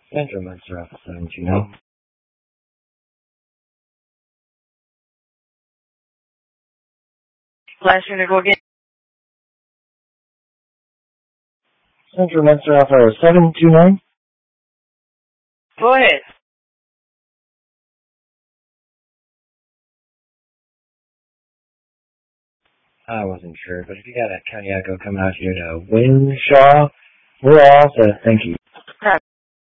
Central Munster Office 729. Last year to go again. Central Munster Office 729. Go ahead. I wasn't sure, but if you got a County Echo coming out here to Winshaw, we're all set. Thank you.